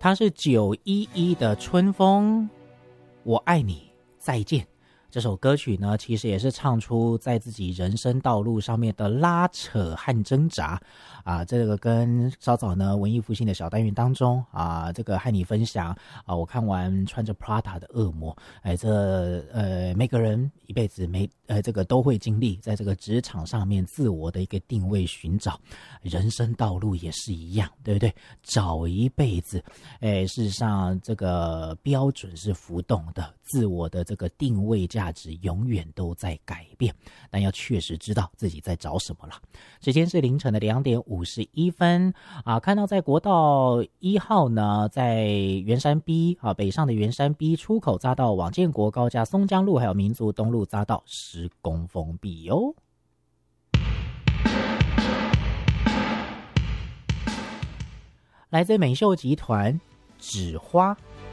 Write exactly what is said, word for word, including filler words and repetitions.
它是九一一的春风，我爱你，再见。这首歌曲呢，其实也是唱出在自己人生道路上面的拉扯和挣扎啊。这个跟稍早呢文艺复兴的小单元当中啊，这个和你分享啊，我看完穿着 Prada 的恶魔，哎，这呃每个人一辈子没呃这个都会经历，在这个职场上面自我的一个定位寻找，人生道路也是一样，对不对？找一辈子，哎，事实上这个标准是浮动的，自我的这个定位价值永远都在改变，但要确实知道自己在找什么了。时间是凌晨的两点五十一分啊，看到在国道一号呢，在圆山 B 啊北上的圆山 B 出口匝道往建国高架松江路还有民族东路匝道施工封闭哦。来自美秀集团纸花